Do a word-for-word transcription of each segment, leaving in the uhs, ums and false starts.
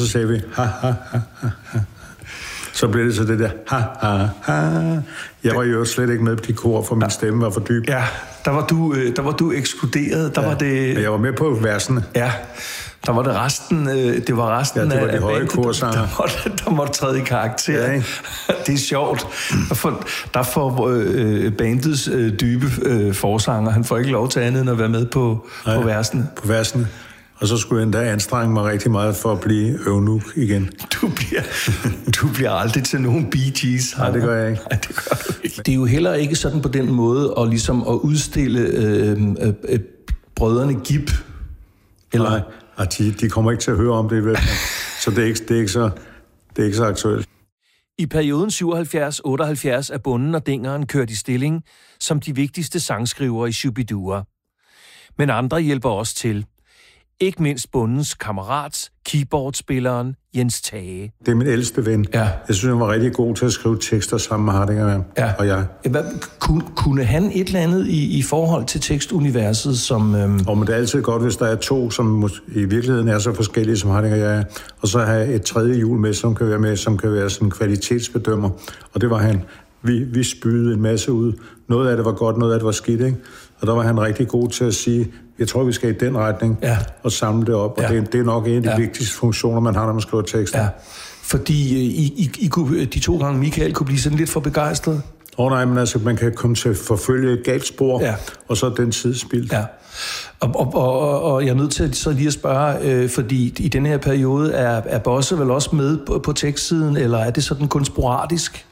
så sagde vi, ha, ha, ha, ha, ha. Så blev det så det der, ha, ha, ha. Jeg var jo slet ikke med på de kor, for min stemme var for dyb. Ja, der var du, der var du ekskluderet. Der ja, var det... Men jeg var med på versene. Ja, der var det resten, det var resten ja, det var de af høje bandet, korsanger. Der, der, der måtte træde i karakter. Ja, det er sjovt. Der får, der får øh, bandets øh, dybe øh, forsanger, han får ikke lov til andet end at være med på, ja, på versene. På versene. Og så skulle jeg endda anstrenge mig rigtig meget for at blive øvnuk igen. Du bliver, du bliver aldrig til nogen Bee Gees. Nej, det gør jeg ikke. Nej, det gør du ikke. Det er jo heller ikke sådan på den måde at, ligesom at udstille øh, øh, øh, brødrene Gibb. Eller? Nej, og de, de kommer ikke til at høre om det, vel? Så det er ikke, det er ikke, så, det er ikke så aktuelt. I perioden syvoghalvfjerds otteoghalvfjerds er Bonden og Dingeren kørt i stilling som de vigtigste sangskrivere i Shubidua. Men andre hjælper også til. Ikke mindst Bondens kammerat, keyboardspilleren Jens Tage. Det er min ældste ven. Ja. Jeg synes, han var rigtig god til at skrive tekster sammen med Hardinger ja. og jeg. Hvad, kunne, kunne han et eller andet i, i forhold til tekstuniverset, som... Øhm... Og men det er altid godt, hvis der er to, som i virkeligheden er så forskellige, som Hardinger og jeg er. Og så have et tredje hjul med, som kan være med, som kan være sådan en kvalitetsbedømmer. Og det var han. Vi, vi spydede en masse ud. Noget af det var godt, noget af det var skidt, ikke? Og der var han rigtig god til at sige, jeg tror, vi skal i den retning, ja. og samle det op. Og ja. det, det er nok en af de ja. vigtigste funktioner, man har, når man skriver tekster. Ja. Fordi I, I, I kunne, de to gange Michael kunne blive sådan lidt for begejstret. Åh oh, nej, men altså, man kan komme til at forfølge et galt spor, ja. og så er den tid spildt. Ja. Og, og, og, og jeg er nødt til så lige at spørge, øh, fordi i den her periode er, er Bosse vel også med på, på tekstsiden, eller er det sådan kun sporadisk?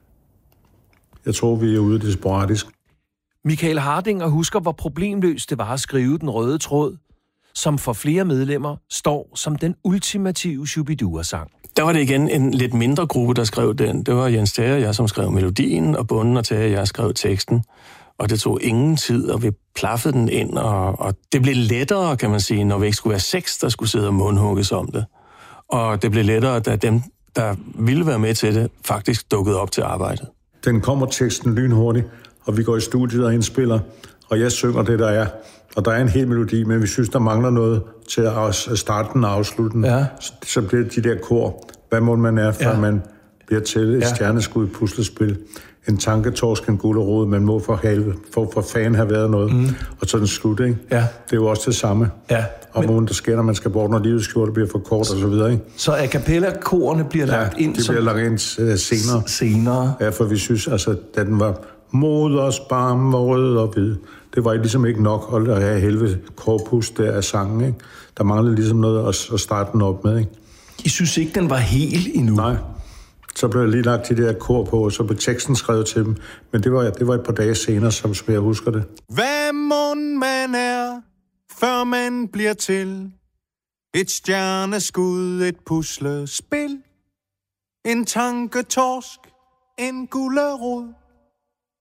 Jeg tror, vi er ude det sporadisk. Michael Hardinger husker, hvor problemløst det var at skrive Den Røde Tråd, som for flere medlemmer står som den ultimative Shubidua-sang. Der var det igen en lidt mindre gruppe, der skrev den. Det var Jens Tage og jeg, som skrev melodien, og Bonden og Tage og jeg skrev teksten. Og det tog ingen tid, og vi plaffede den ind, og, og det blev lettere, kan man sige, når vi ikke skulle være seks, der skulle sidde og mundhugges om det. Og det blev lettere, da dem, der ville være med til det, faktisk dukkede op til arbejdet. Den kommer teksten lynhurtigt, og vi går i studiet og indspiller, og jeg synger det, der er. Og der er en hel melodi, men vi synes, der mangler noget til at starte den og afslutte den. Ja. Så bliver det de der kor. Hvad må man er, før ja. man bliver til et ja. stjerneskud puslespil. En tanketorsk, en gulerod, man må for, halve, for, for fan have været noget. Mm. Og så den slut, ikke? Ja. Det er jo også det samme. Ja. Og men... der sker, når man skal bort, når livets skjorte bliver for kort og så videre, ikke? Så a cappella-korene bliver lagt ja, ind de som... bliver lagt ind uh, senere. Senere. Ja, for vi synes, altså, da den var moders barm og rød og hvid, det var ligesom ikke nok at have helvede korpus der af sangen, ikke? Der manglede ligesom noget at, at starte den op med, ikke? I synes ikke, den var helt endnu? Nej. Så blev jeg lige lagt de der kor på, og så blev teksten skrevet til dem. Men det var, det var et par dage senere, som, som jeg husker det. Hvad mon man er, før man bliver til et stjerneskud, et puslespil, en tanketorsk, en gulerod.